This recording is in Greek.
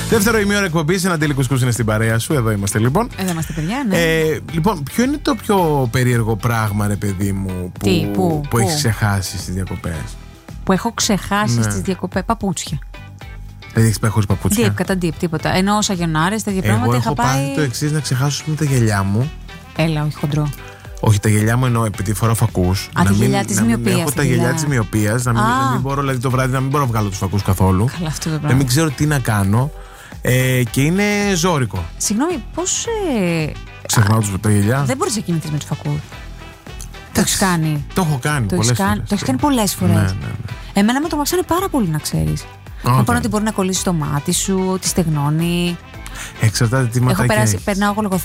Δεύτερο ημίωρο εκπομπής, ένα τελικουσκούς είναι στην παρέα σου. Εδώ είμαστε λοιπόν. Εδώ είμαστε, παιδιά, ναι. Λοιπόν, ποιο είναι το πιο περίεργο πράγμα, ρε παιδί μου, που έχεις ξεχάσει στις διακοπές? Που έχω ξεχάσει στις διακοπές? Παπούτσια. Δεν έχεις πάει χωρίς παπούτσια? Κατά ντύπ, τίποτα. Ενώ σαγιονάρες, τέτοια πράγματα Εγώ είχα έχω πάθει το εξής, να ξεχάσω με τα γυαλιά μου. Έλα, όχι χοντρό. Όχι, τα γυαλιά μου εννοώ, επειδή φοράω φακούς. Τα γυαλιά της μοιοπίας. Έχω τα γυαλιά της μοιοπίας, να μην μπορώ, δηλαδή το βράδυ να μην μπορώ να βγάλω τους φακούς καθόλου. Καλά, αυτό το πράγμα. Να μην ξέρω τι να κάνω. Και είναι ζώρικο. Συγγνώμη, πώς. Ξεχνάω τα γυαλιά. Δεν μπορείς να κινηθείς με τους φακούς. Το έχεις κάνει? Το έχω κάνει πολλές φορές. Το έχεις κάνει πολλές φορές. Ναι. Εμένα με το μαξάνε πάρα πολύ, να ξέρεις. Να πω ότι μπορεί να κολλήσει το μάτι σου, ότι στεγνώνει. Εξαρτάται τι ματάκια έχεις. Περνάω εγώ